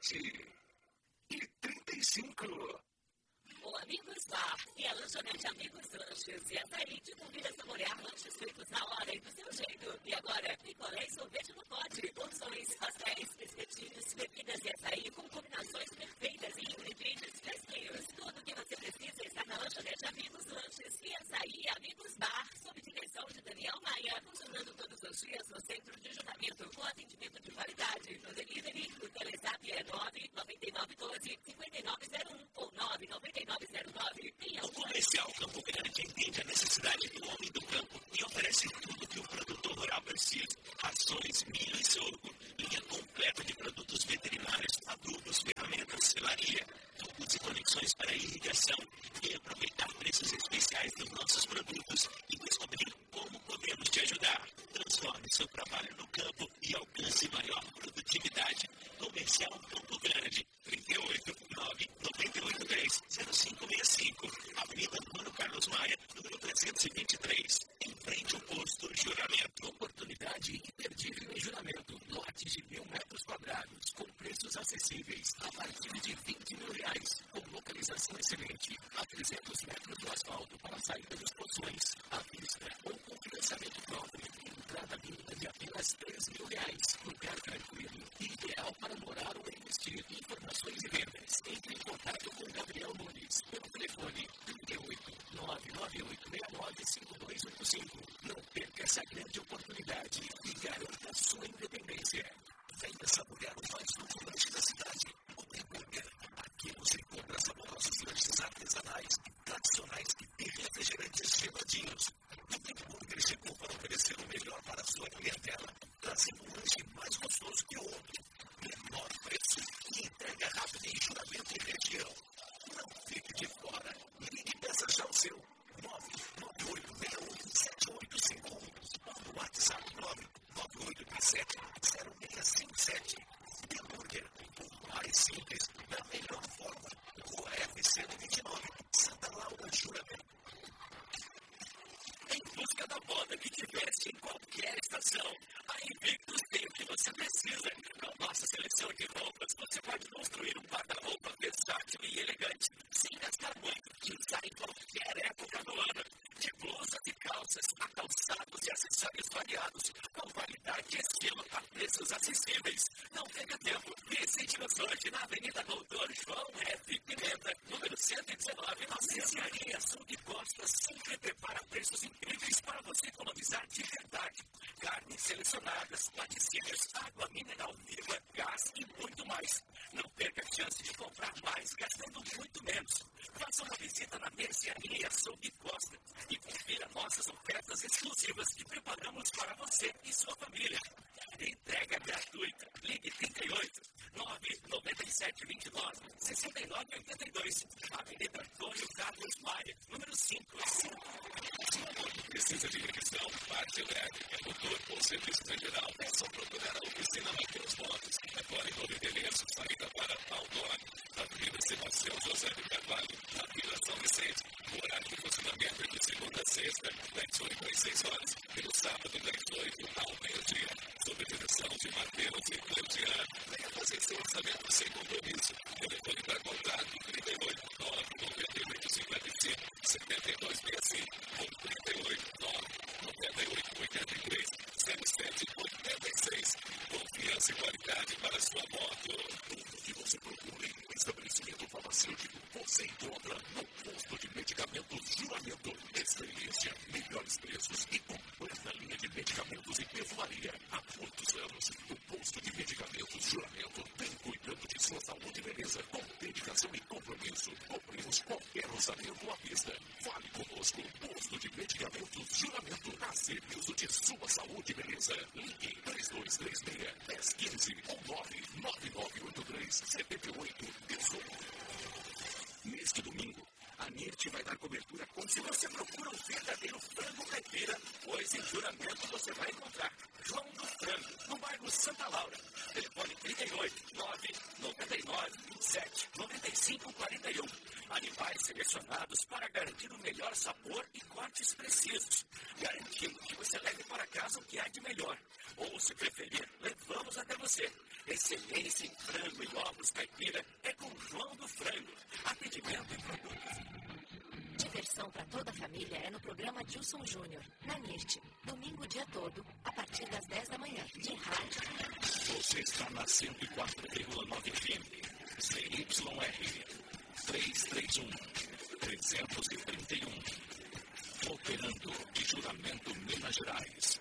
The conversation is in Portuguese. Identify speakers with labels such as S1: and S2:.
S1: 7h35.
S2: O Amigos Bar e a lanchonete Amigos Lanches e açaí te convida a saborear lanches feitos na hora e do seu jeito. E agora, picolé e sorvete no pote, porções, pastéis, espetinhos, bebidas e açaí com combinações perfeitas e ingredientes fresquinhos. Tudo o que você precisa está na lanchonete Amigos Lanches e açaí Amigos Bar, sob direção de Daniel Maia, funcionando todos os dias no centro de juntamento com atendimento de qualidade. No delivery, o Telezap é 99912-5901 ou 99909.
S1: O Comercial Campo Grande entende a necessidade do homem do campo e oferece tudo que o produtor rural precisa. Rações, milho e sorgo, linha completa de produtos veterinários, adubos, ferramentas, selaria, tubos e conexões para irrigação e aproveitar preços especiais dos nossos produtos e descobrir como podemos te ajudar. Transforme seu trabalho no campo e alcance maior produtividade. Comercial Campo Grande, 389-983-0565, Avenida Mano Carlos Maia, número 323, em frente ao posto Juramento. Oportunidade imperdível em Juramento. Lotes de 1.000 metros quadrados, com preços acessíveis, a partir de R$20 mil, com localização excelente, a 300 metros do asfalto para a saída dos poções, à vista ou com financiamento próprio, entrada mínima de apenas R$3 mil, lugar tranquilo e ideal para morar ou investir. Informações e vendas. Entre em contato com Gabriel Nunes pelo telefone 38-99869-5285. Não perca essa grande oportunidade e garanta sua independência. Venha saborear o mais novo lanche da cidade, o The Burger. Aqui você encontra saborosos lanches artesanais, tradicionais e refrigerantes geladinhos. O The Burger chegou para oferecer o melhor para a sua clientela, trazendo um lanche mais gostoso que o outro. Menor preço e entrega rápida em Juramento e região. Não fique de fora. Ligue e peça já o seu. 998687851 ou no WhatsApp 998370657. The Burger, o mais simples, da melhor forma. Rua FC 29, Santa Laura, Juramento. Em busca da moda que te veste em qualquer estação, a Invictus tem o que você precisa. Com nossa seleção de roupas, você pode construir um guarda-roupa versátil e elegante, sem gastar muito, e usar em qualquer época do ano. De blusas e calças, a calçados e acessórios variados, com qualidade e estilo a preços acessíveis. Não perca tempo, visite-nos hoje na Avenida Doutor João F. Pimenta, número 119, na Mercearia Sul de Costa, sempre prepara preços incríveis para você economizar de verdade. Carnes selecionadas, laticínios, água mineral viva, gás e muito mais. Não perca a chance de comprar mais gastando muito menos. Faça uma visita na Mercearia Sul de Costa e confira nossas ofertas exclusivas que preparamos para você e sua família. Entrega gratuita. Ligue 38-99729-6982. Avenida Antônio Carlos Maia, número 5. Se precisa de revisão, parte elétrica, motor ou serviços em geral, é só procurar a oficina Matheus Motos. Agora em novo endereço, saída para Aldone, Avenida Sebastião José de Carvalho, na Vila São Vicente. O horário de funcionamento é de segunda a sexta, das 8 às 6 horas, e no sábado, das 8 ao meio-dia. Sob a direção de Matheus e Cleudiana. Venha fazer seu orçamento sem compromisso. Telefone para contato 38-99855-7265 ou 38-99883-0786. Confiança e qualidade para sua moto. Tudo que você procura em um estabelecimento farmacêutico, você encontra no posto de medicamentos Juramento. Experiência, melhores preços e completa linha de medicamentos e perfumaria. Há muitos anos, o posto de medicamentos Juramento vem cuidando de sua saúde e beleza com dedicação e compromisso. Cobrimos qualquer orçamento à vista. Fale conosco. Posto de medicamentos Juramento. A serviço de sua saúde e beleza. Ligue 3236-1015 ou 99983-7818. Neste domingo, a NIRT vai dar cobertura como se você procura um verdadeiro frango caipira, pois em Juramento você vai encontrar João do Frango, no bairro Santa Laura. Telefone 38-999-27-9541. Animais selecionados para garantir o melhor sabor e qualidade. cortes precisos, garantindo que você leve para casa o que há de melhor. Ou, se preferir, levamos até você. Excelência em frango e ovos caipira é com João do Frango. Atendimento e produtos.
S2: Diversão para toda a família é no programa Dilson Júnior, na NIRT, domingo o dia todo, a partir das 10 da manhã, de rádio.
S1: Você está na 104,9 FM, CYR, 331, 331, operando de Juramento, Minas Gerais.